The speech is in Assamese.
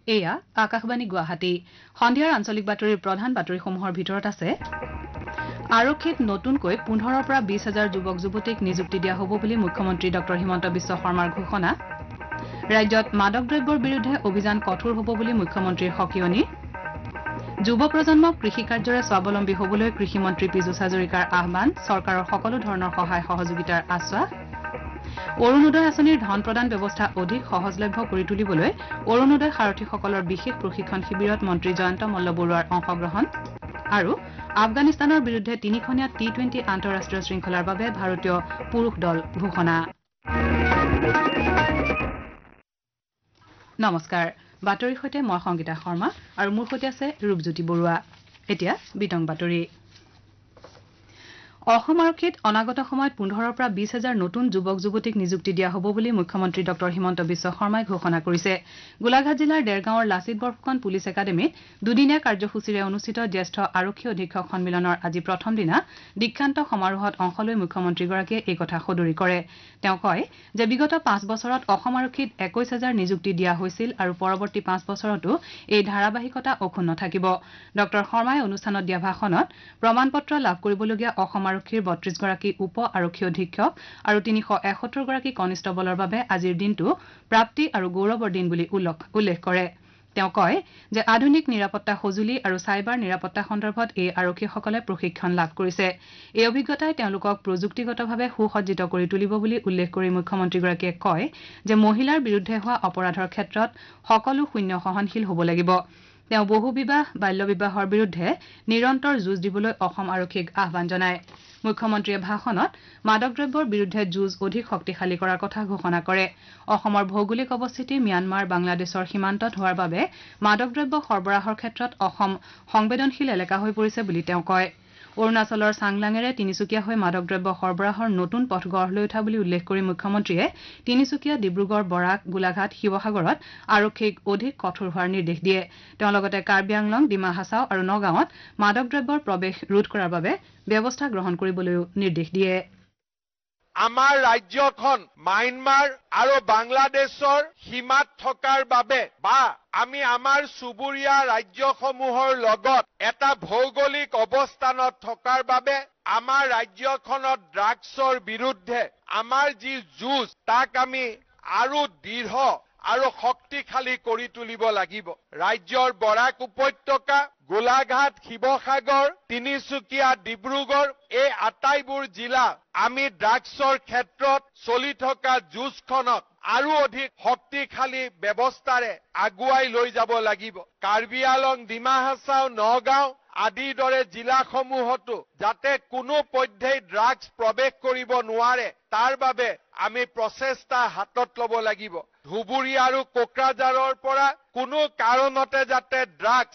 এয়া আকাশবাণী গুৱাহাটী সন্ধিয়াৰ আঞ্চলিক বাতৰিৰ প্ৰধান বাতৰিসমূহৰ ভিতৰত আছে আৰক্ষীত নতুনকৈ ১৫ৰ পৰা ২০,০০০ যুৱক যুৱতীক নিযুক্তি দিয়া হ'ব বুলি মুখ্যমন্ত্ৰী ড হিমন্ত বিশ্ব শৰ্মাৰ ঘোষণা ৰাজ্যত মাদক দ্ৰব্যৰ বিৰুদ্ধে অভিযান কঠোৰ হ'ব বুলি মুখ্যমন্ত্ৰীৰ সকিয়নি যুৱ প্ৰজন্মক কৃষি কাৰ্যৰে স্বাৱলম্বী হ'বলৈ কৃষিমন্ত্ৰী পীযুষ হাজৰিকাৰ আহ্বান চৰকাৰৰ সকলো ধৰণৰ সহায় সহযোগিতাৰ আশ্বাস অৰুণোদয় আঁচনিৰ ধন প্ৰদান ব্যৱস্থা অধিক সহজলভ্য কৰি তুলিবলৈ অৰুণোদয় সাৰথীসকলৰ বিশেষ প্ৰশিক্ষণ শিবিৰত মন্ত্ৰী জয়ন্ত মল্লবৰুৱাৰ অংশগ্ৰহণ আৰু আফগানিস্তানৰ বিৰুদ্ধে ৩খনীয়া টি-২০ আন্তঃৰাষ্ট্ৰীয় শৃংখলাৰ বাবে ভাৰতীয় পুৰুষ দল ঘোষণা নমস্কাৰ বাতৰিৰ সৈতে মই সংগীতা শৰ্মা আৰু মোৰ সৈতে আছে ৰূপজ্যোতি বৰুৱা এতিয়া বিতং বাতৰি অসম আৰক্ষীত অনাগত সময়ত ১৫ৰ পৰা ২০,০০০ নতুন যুৱক যুৱতীক নিযুক্তি দিয়া হ'ব বুলি মুখ্যমন্ত্ৰী ড হিমন্ত বিশ্ব শৰ্মাই ঘোষণা কৰিছে গোলাঘাট জিলাৰ ডেৰগাঁৱৰ লাচিত বৰফুকন পুলিচ একাডেমীত দুদিনীয়া কাৰ্যসূচীৰে অনুষ্ঠিত জ্যেষ্ঠ আৰক্ষী অধীক্ষক সন্মিলনৰ আজি প্ৰথম দিনা দীক্ষান্ত সমাৰোহত অংশ লৈ মুখ্যমন্ত্ৰীগৰাকীয়ে এই কথা সদৰি কৰে তেওঁ কয় যে বিগত ৫ বছৰত অসম আৰক্ষীত ২১,০০০ নিযুক্তি দিয়া হৈছিল আৰু পৰৱৰ্তী ৫ বছৰতো এই ধাৰাবাহিকতা অক্ষুণ্ণ থাকিব ড শৰ্মাই অনুষ্ঠানত দিয়া ভাষণত প্ৰমাণপত্ৰ লাভ কৰিবলগীয়া অসম আৰক্ষীৰ ৩২ গৰাকী উপ আৰক্ষী অধীক্ষক আৰু ৩৭১ গৰাকী কনিষ্টবলৰ বাবে আজিৰ দিনটো প্ৰাপ্তি আৰু গৌৰৱৰ দিন বুলি উল্লেখ কৰে তেওঁ কয় যে আধুনিক নিৰাপত্তা সঁজুলি আৰু চাইবাৰ নিৰাপত্তা সন্দৰ্ভত এই আৰক্ষীসকলে প্ৰশিক্ষণ লাভ কৰিছে এই অভিজ্ঞতাই তেওঁলোকক প্ৰযুক্তিগতভাৱে সুসজ্জিত কৰি তুলিব বুলি উল্লেখ কৰি মুখ্যমন্ত্ৰীগৰাকীয়ে কয় যে মহিলাৰ বিৰুদ্ধে হোৱা অপৰাধৰ ক্ষেত্ৰত সকলো শূন্য সহনশীল হ'ব লাগিব তেওঁ বহু বিবাহ বাল্য বিবাহৰ বিৰুদ্ধে নিৰন্তৰ যুঁজ দিবলৈ অসম আৰক্ষীক আহ্বান জনায় মুখ্যমন্ত্ৰীয়ে ভাষণত মাদক দ্ৰব্যৰ বিৰুদ্ধে যুঁজ অধিক শক্তিশালী কৰাৰ কথা ঘোষণা কৰে অসমৰ ভৌগোলিক অৱস্থিতি ম্যানমাৰ বাংলাদেশৰ সীমান্তত হোৱাৰ বাবে মাদক দ্ৰব্য সৰবৰাহৰ ক্ষেত্ৰত অসম সংবেদনশীল এলেকা হৈ পৰিছে বুলি তেওঁ কয় অৰুণাচলৰ চাংলাঙেৰে তিনিচুকীয়া হৈ মাদক দ্ৰব্য সৰবৰাহৰ নতুন পথ গঢ় লৈ উঠা বুলি উল্লেখ কৰি মুখ্যমন্ত্ৰীয়ে তিনিচুকীয়া ডিব্ৰুগড় বৰাক গোলাঘাট শিৱসাগৰত আৰক্ষীক অধিক কঠোৰ হোৱাৰ নিৰ্দেশ দিয়ে তেওঁ লগতে কাৰ্বি আংলং ডিমা হাছাও আৰু নগাঁৱত মাদক দ্ৰব্যৰ প্ৰৱেশ ৰোধ কৰাৰ বাবে ব্যৱস্থা গ্ৰহণ কৰিবলৈও নিৰ্দেশ দিয়ে আমাৰ ৰাজ্যখন মায়ানমাৰ আৰু বাংলাদেশৰ সীমাত থকাৰ বাবে বা আমি আমাৰ চুবুৰীয়া ৰাজ্যসমূহৰ লগত এটা ভৌগোলিক অৱস্থানত থকাৰ বাবে আমাৰ ৰাজ্যখনত ড্ৰাগছৰ বিৰুদ্ধে আমাৰ যি যুঁজ তাক আমি আৰু দৃঢ় আৰু শক্তিশালী কৰি তুলিব লাগিব ৰাজ্যৰ বৰাক উপত্যকা গোলাঘাট শিৱসাগৰ তিনিচুকীয়া ডিব্ৰুগড় এই আটাইবোৰ জিলা আমি ড্ৰাগছৰ ক্ষেত্ৰত চলি থকা যুঁজখনত আৰু অধিক শক্তিশালী ব্যৱস্থাৰে আগুৱাই লৈ যাব লাগিব কাৰ্বি আংলং ডিমা হাছাও নগাঁও আদিৰ দৰে জিলাসমূহতো যাতে কোনো পধ্যেই ড্ৰাগছ প্ৰৱেশ কৰিব নোৱাৰে তাৰ বাবে আমি প্ৰচেষ্টা হাতত ল'ব লাগিব ধুবুৰী আৰু কোকৰাঝাৰৰ পৰা কোনো কাৰণতে যাতে ড্ৰাগছ